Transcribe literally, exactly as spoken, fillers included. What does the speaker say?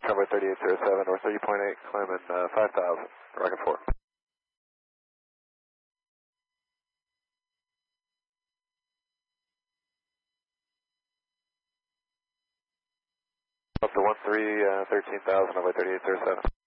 Convoy thirty-eight zero seven, or thirty point eight, climbing uh, five thousand, rocket four. Up to one three, uh, thirteen thousand, Convoy thirty-eight zero seven.